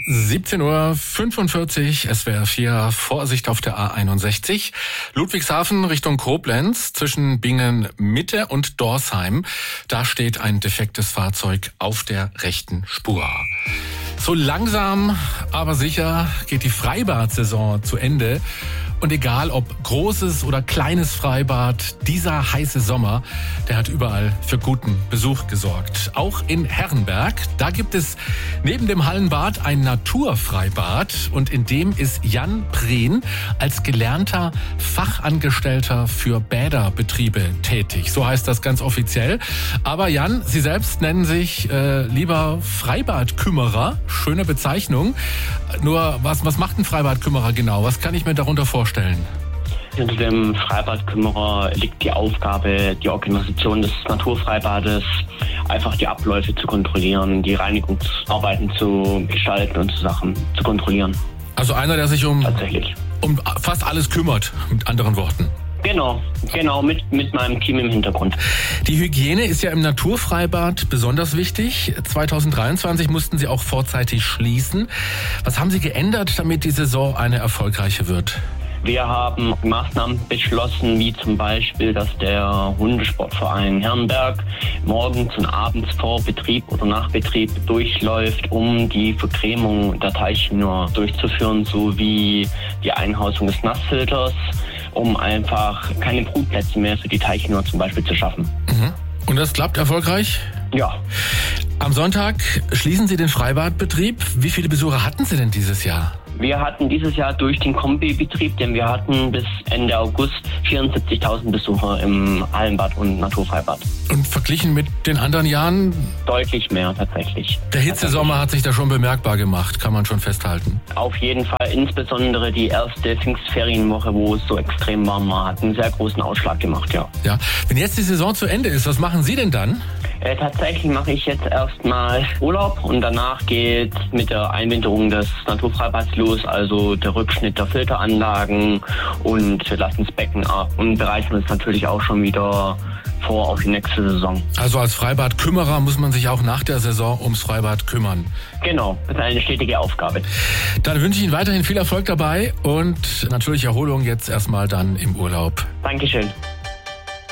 17:45 Uhr, SWR 4, Vorsicht auf der A61. Ludwigshafen Richtung Koblenz zwischen Bingen Mitte und Dorsheim. Da steht ein defektes Fahrzeug auf der rechten Spur. So langsam, aber sicher geht die Freibad-Saison zu Ende. Und egal ob großes oder kleines Freibad, dieser heiße Sommer, der hat überall für guten Besuch gesorgt. Auch in Herrenberg, da gibt es neben dem Hallenbad ein Naturfreibad und in dem ist Jan Prehn als gelernter Fachangestellter für Bäderbetriebe tätig. So heißt das ganz offiziell. Aber Jan, Sie selbst nennen sich lieber Freibadkümmerer. Schöne Bezeichnung. Nur, was macht ein Freibadkümmerer genau? Was kann ich mir darunter vorstellen? Hinter dem Freibadkümmerer liegt die Aufgabe, die Organisation des Naturfreibades, einfach die Abläufe zu kontrollieren, die Reinigungsarbeiten zu gestalten und Sachen zu kontrollieren. Also einer, der sich um fast alles kümmert, mit anderen Worten. Genau, mit meinem Team im Hintergrund. Die Hygiene ist ja im Naturfreibad besonders wichtig. 2023 mussten Sie auch vorzeitig schließen. Was haben Sie geändert, damit die Saison eine erfolgreiche wird? Wir haben Maßnahmen beschlossen, wie zum Beispiel, dass der Hundesportverein Herrenberg morgens und abends vor Betrieb oder nach Betrieb durchläuft, um die Vercremung der Teichhühner durchzuführen, sowie die Einhausung des Nassfilters, um einfach keine Brutplätze mehr für die Teichhühner zum Beispiel zu schaffen. Und das klappt erfolgreich? Ja. Am Sonntag schließen Sie den Freibadbetrieb. Wie viele Besucher hatten Sie denn dieses Jahr? Wir hatten dieses Jahr durch den Kombibetrieb, den wir hatten, bis Ende August 74.000 Besucher im Hallenbad und Naturfreibad. Und verglichen mit den anderen Jahren? Deutlich mehr tatsächlich. Der Hitzesommer hat sich da schon bemerkbar gemacht, kann man schon festhalten. Auf jeden Fall, insbesondere die erste Pfingstferienwoche, wo es so extrem warm war, hat einen sehr großen Ausschlag gemacht, ja. Ja. Wenn jetzt die Saison zu Ende ist, was machen Sie denn dann? Tatsächlich mache ich jetzt erstmal Urlaub und danach geht mit der Einwinterung des Naturfreibads los, also der Rückschnitt der Filteranlagen, und wir lassen das Becken ab und bereiten uns natürlich auch schon wieder vor auf die nächste Saison. Also als Freibadkümmerer muss man sich auch nach der Saison ums Freibad kümmern. Genau, das ist eine stetige Aufgabe. Dann wünsche ich Ihnen weiterhin viel Erfolg dabei und natürlich Erholung jetzt erstmal dann im Urlaub. Dankeschön.